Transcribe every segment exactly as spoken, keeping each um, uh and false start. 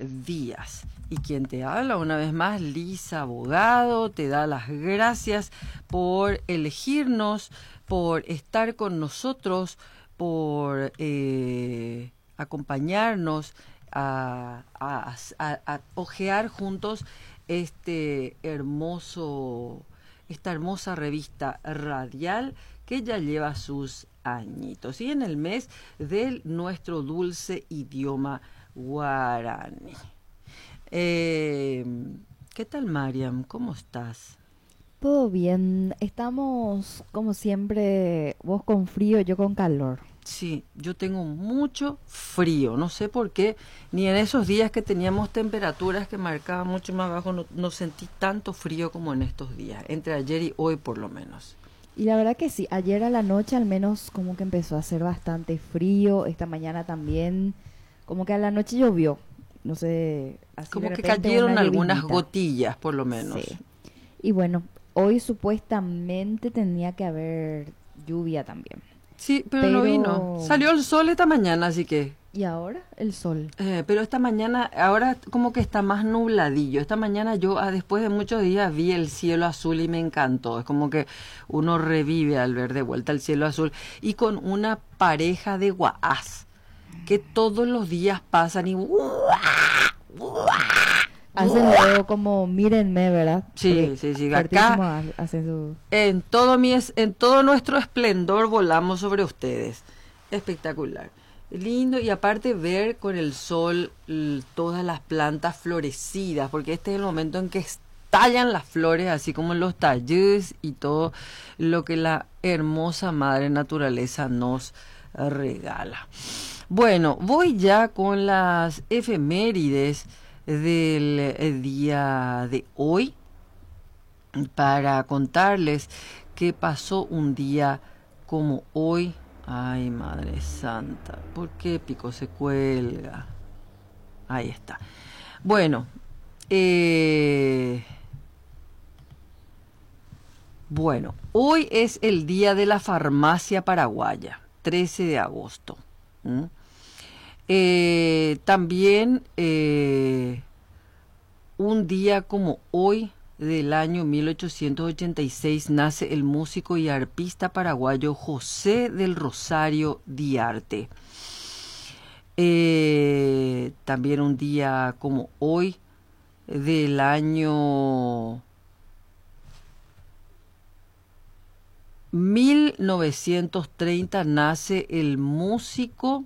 días. Y quien te habla una vez más, Lisa Abogado, te da las gracias por elegirnos, por estar con nosotros, por eh, acompañarnos a, a, a, a ojear juntos este hermoso, esta hermosa revista radial que ya lleva sus añitos, y en el mes de nuestro dulce idioma guaraní. Eh, ¿Qué tal, Mariam? ¿Cómo estás? Todo bien, estamos como siempre, vos con frío, yo con calor. Sí, yo tengo mucho frío, no sé por qué, ni en esos días que teníamos temperaturas que marcaban mucho más bajo, no, no sentí tanto frío como en estos días, entre ayer y hoy por lo menos. Y la verdad que sí, ayer a la noche al menos como que empezó a hacer bastante frío, esta mañana también, como que a la noche llovió, no sé, así de Como que repente una cayeron algunas llovinita. gotillas por lo Sí. menos. Y bueno, hoy supuestamente tenía que haber lluvia también, Sí, pero no vino. pero... Salió el sol esta mañana, así que... ¿Y ahora? El sol. Eh, pero esta mañana, ahora como que está más nubladillo. Esta mañana yo, ah, después de muchos días, vi el cielo azul y me encantó. Es como que uno revive al ver de vuelta el cielo azul. Y con una pareja de guaás que todos los días pasan y... Hacen luego como, mírenme, ¿verdad? Sí, Porque sí, sí. fuertísimo Acá, ha- hacen su... en todo, mi, es- en todo nuestro esplendor, volamos sobre ustedes. Espectacular. Lindo, y aparte ver con el sol l- todas las plantas florecidas, porque este es el momento en que estallan las flores, así como los talleres y todo lo que la hermosa madre naturaleza nos regala. Bueno, voy ya con las efemérides del eh, día de hoy para contarles qué pasó un día como hoy. Ay, Madre Santa, ¿por qué Pico se cuelga? Ahí está. Bueno, eh, bueno, hoy es el día de la farmacia paraguaya, trece de agosto. ¿Mm? Eh, también eh, un día como hoy del año mil ochocientos ochenta y seis nace el músico y arpista paraguayo José del Rosario Diarte. Eh, también un día como hoy del año mil novecientos treinta nace el músico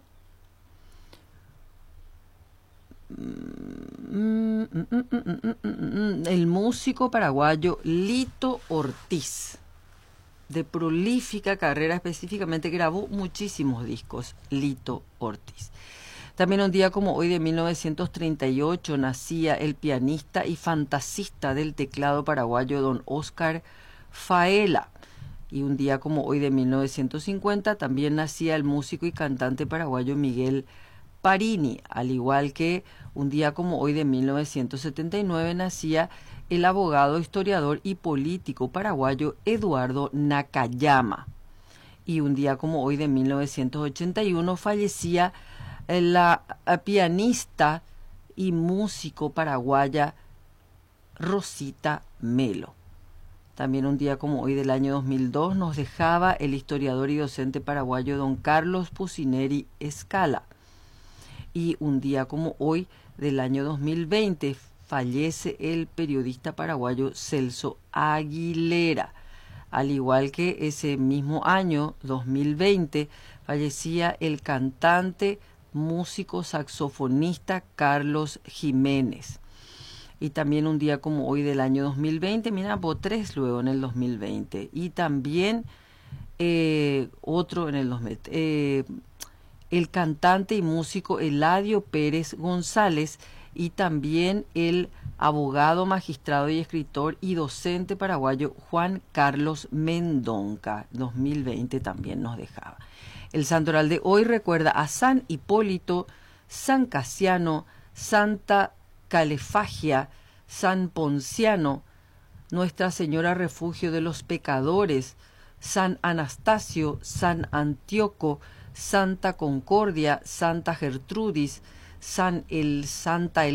el músico paraguayo Lito Ortiz, de prolífica carrera, específicamente grabó muchísimos discos, Lito Ortiz. También un día como hoy de mil novecientos treinta y ocho nacía el pianista y fantasista del teclado paraguayo don Oscar Faela. Y un día como hoy de mil novecientos cincuenta también nacía el músico y cantante paraguayo Miguel Parini, al igual que un día como hoy de mil novecientos setenta y nueve nacía el abogado, historiador y político paraguayo Eduardo Nakayama. Y un día como hoy de mil novecientos ochenta y uno fallecía la pianista y músico paraguaya Rosita Melo. También un día como hoy del año dos mil dos nos dejaba el historiador y docente paraguayo don Carlos Pucineri Escala. Y un día como hoy del año dos mil veinte fallece el periodista paraguayo Celso Aguilera. Al igual que ese mismo año, dos mil veinte, fallecía el cantante, músico, saxofonista Carlos Jiménez. Y también un día como hoy del año dos mil veinte, mira, hubo tres luego en el dos mil veinte. Y también eh, otro en el dos mil veinte. Eh, el cantante y músico Eladio Pérez González, y también el abogado, magistrado y escritor y docente paraguayo Juan Carlos Mendonca, dos mil veinte también nos dejaba. El santoral de hoy recuerda a San Hipólito, San Casiano, Santa Calefagia, San Ponciano, Nuestra Señora Refugio de los Pecadores, San Anastasio, San Antíoco, Santa Concordia, Santa Gertrudis, San el Santa